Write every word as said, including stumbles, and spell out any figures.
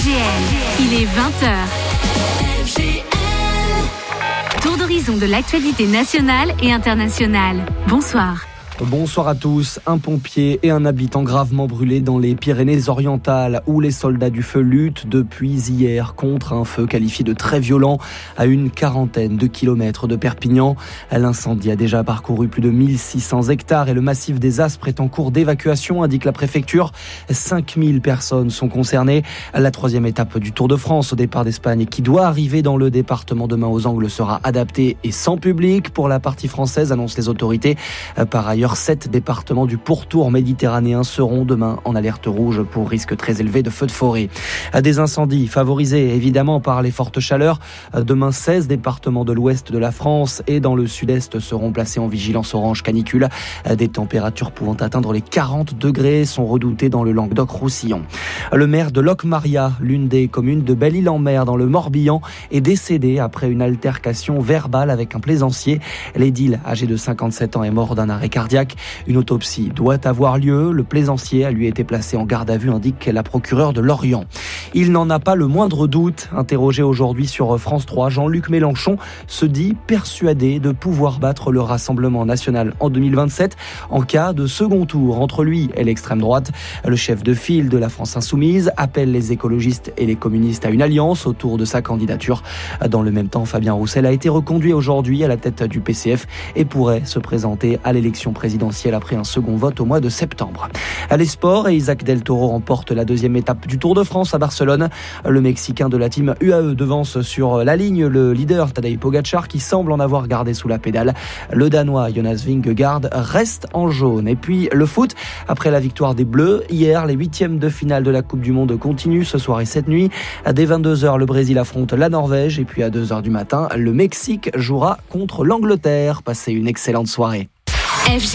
F G N, il est vingt heures. F G N. Tour d'horizon de l'actualité nationale et internationale. Bonsoir. Bonsoir à tous. Un pompier et un habitant gravement brûlés dans les Pyrénées-Orientales où les soldats du feu luttent depuis hier contre un feu qualifié de très violent à une quarantaine de kilomètres de Perpignan. L'incendie a déjà parcouru plus de mille six cents hectares et le massif des Aspres est en cours d'évacuation, indique la préfecture. cinq mille personnes sont concernées. La troisième étape du Tour de France au départ d'Espagne qui doit arriver dans le département demain aux Angles sera adaptée et sans public pour la partie française, annoncent les autorités. Par ailleurs, sept départements du pourtour méditerranéen seront demain en alerte rouge pour risque très élevé de feux de forêt. Des incendies favorisés évidemment par les fortes chaleurs. Demain, seize départements de l'ouest de la France et dans le sud-est seront placés en vigilance orange canicule. Des températures pouvant atteindre les quarante degrés sont redoutées dans le Languedoc-Roussillon. Le maire de Locmaria, l'une des communes de Belle-Île-en-Mer dans le Morbihan, est décédé après une altercation verbale avec un plaisancier. L'édile, âgé de cinquante-sept ans, est mort d'un arrêt cardiaque. Une autopsie doit avoir lieu. Le plaisancier a lui été placé en garde à vue, indique la procureure de Lorient. Il n'en a pas le moindre doute. Interrogé aujourd'hui sur France trois, Jean-Luc Mélenchon se dit persuadé de pouvoir battre le Rassemblement national en deux mille vingt-sept en cas de second tour entre lui et l'extrême droite. Le chef de file de la France insoumise appelle les écologistes et les communistes à une alliance autour de sa candidature. Dans le même temps, Fabien Roussel a été reconduit aujourd'hui à la tête du P C F et pourrait se présenter à l'élection présidentielle après un second vote au mois de septembre. Les sports, et Isaac Del Toro remporte la deuxième étape du Tour de France à Barcelone. Le Mexicain de la team U A E devance sur la ligne le leader Tadej Pogacar qui semble en avoir gardé sous la pédale. Le Danois Jonas Vingegaard reste en jaune. Et puis le foot, après la victoire des Bleus hier, les huitièmes de finale de la Coupe du Monde continuent ce soir et cette nuit. Dès vingt-deux heures, le Brésil affronte la Norvège et puis à deux heures du matin, le Mexique jouera contre l'Angleterre. Passez une excellente soirée. F G